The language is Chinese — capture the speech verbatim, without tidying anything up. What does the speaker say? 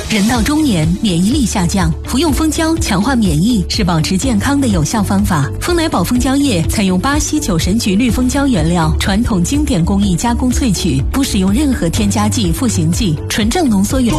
人到中年，免疫力下降，服用蜂胶强化免疫是保持健康的有效方法。蜂奶宝蜂胶液采用巴西酒神菊绿蜂胶原料，传统经典工艺加工萃取，不使用任何添加剂、赋形剂，纯正浓缩原。